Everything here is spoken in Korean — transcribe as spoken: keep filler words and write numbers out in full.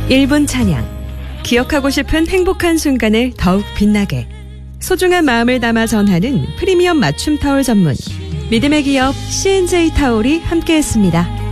일 분 찬양. 기억하고 싶은 행복한 순간을 더욱 빛나게. 소중한 마음을 담아 전하는 프리미엄 맞춤 타올 전문 믿음의 기업 씨엔제이 타올이 함께했습니다.